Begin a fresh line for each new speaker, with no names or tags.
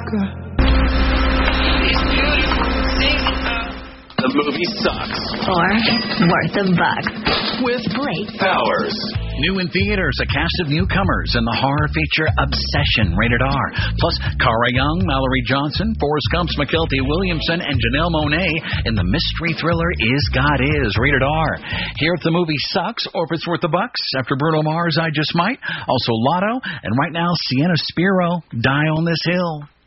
sucker.
The movie sucks.
Or it's worth a buck.
With
Blake
Powers.
New in theaters, a cast of newcomers in the horror feature Obsession, rated R. Plus, Cara Young, Mallory Johnson, Forrest Gump's McKelty Williamson, and Janelle Monáe in the mystery thriller Is God Is, rated R. Here if the movie sucks or if it's worth the bucks. After Bruno Mars, I Just Might. Also Lotto. And right now, Sienna Spiro, Die on This Hill.